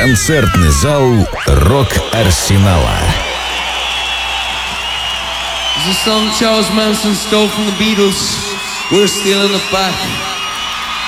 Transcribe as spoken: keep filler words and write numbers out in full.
Концертный зал Рок-Арсенала. It's a song Charles Manson stole from the Beatles. We're still in the back.